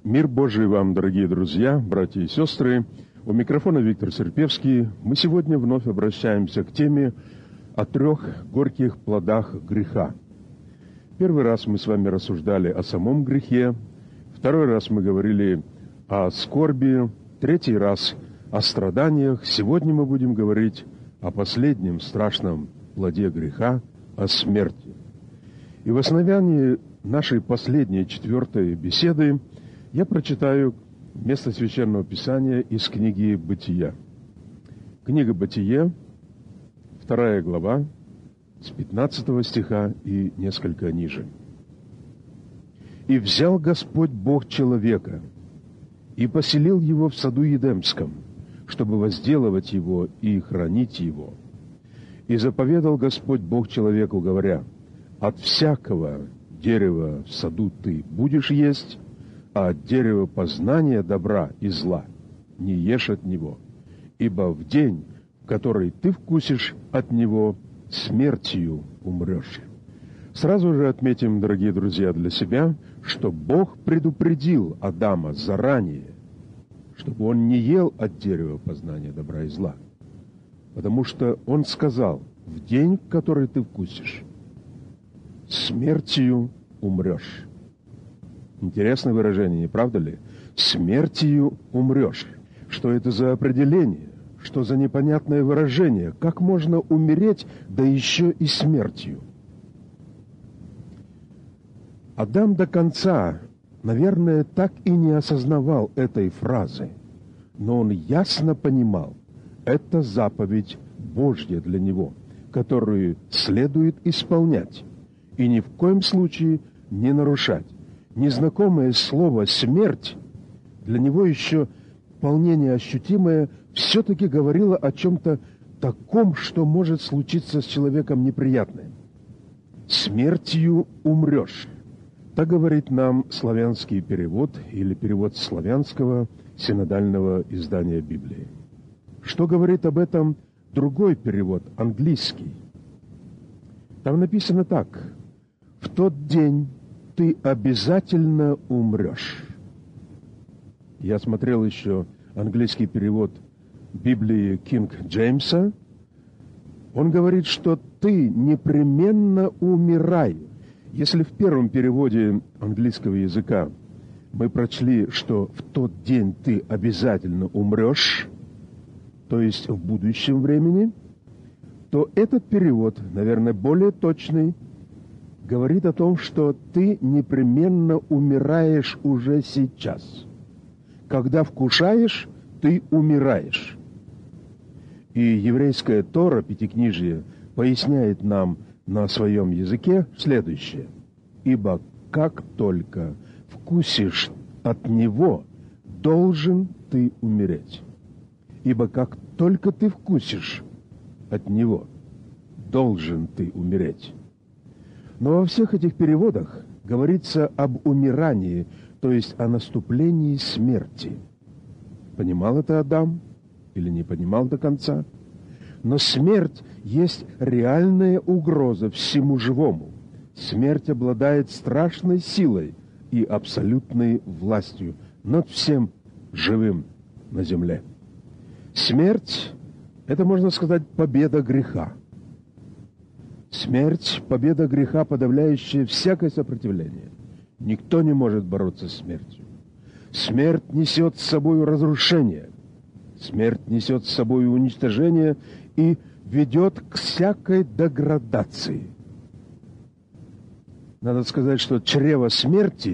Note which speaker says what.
Speaker 1: Мир Божий вам, дорогие друзья, братья и сестры. У микрофона Виктор Серпевский. Мы сегодня вновь обращаемся к теме о 3 горьких плодах греха. Первый раз мы с вами рассуждали о самом грехе, второй раз мы говорили о скорби, третий раз о страданиях. Сегодня мы будем говорить о последнем страшном плоде греха, о смерти. И в основании нашей последней, 4-й беседы я прочитаю место Священного Писания из книги «Бытия». Книга «Бытие», 2 глава, с 15 стиха и несколько ниже. «И взял Господь Бог человека, и поселил его в саду Едемском, чтобы возделывать его и хранить его. И заповедал Господь Бог человеку, говоря: от всякого дерева в саду ты будешь есть, а от дерева познания добра и зла не ешь от него, ибо в день, в который ты вкусишь от него, смертью умрешь». Сразу же отметим, дорогие друзья, для себя, что Бог предупредил Адама заранее, чтобы он не ел от дерева познания добра и зла, потому что он сказал: в день, в который ты вкусишь, смертью умрешь. Интересное выражение, не правда ли? Смертью умрешь. Что это за определение? Что за непонятное выражение? Как можно умереть, да еще и смертью? Адам до конца, наверное, так и не осознавал этой фразы, но он ясно понимал, это заповедь Божья для него, которую следует исполнять и ни в коем случае не нарушать. Незнакомое слово «смерть» для него еще вполне неощутимое все-таки говорило о чем-то таком, что может случиться с человеком неприятным. «Смертью умрешь». Так говорит нам славянский перевод или перевод славянского синодального издания Библии. Что говорит об этом другой перевод, английский? Там написано так: «В тот день ты обязательно умрешь». Я смотрел еще английский перевод Библии Кинг Джеймса. Он говорит, что ты непременно умираешь. Если в первом переводе английского языка мы прочли, что в тот день ты обязательно умрешь, то есть в будущем времени, то этот перевод, наверное, более точный, говорит о том, что ты непременно умираешь уже сейчас. Когда вкушаешь, ты умираешь. И еврейская Тора, Пятикнижие, поясняет нам на своем языке следующее: «Ибо как только вкусишь от него, должен ты умереть». Ибо как только ты вкусишь от него, должен ты умереть. Но во всех этих переводах говорится об умирании, то есть о наступлении смерти. Понимал это Адам или не понимал до конца? Но смерть есть реальная угроза всему живому. Смерть обладает страшной силой и абсолютной властью над всем живым на земле. Смерть – это, можно сказать, победа греха. Смерть – победа греха, подавляющая всякое сопротивление. Никто не может бороться с смертью. Смерть несет с собой разрушение. Смерть несет с собой уничтожение и ведет к всякой деградации. Надо сказать, что чрево смерти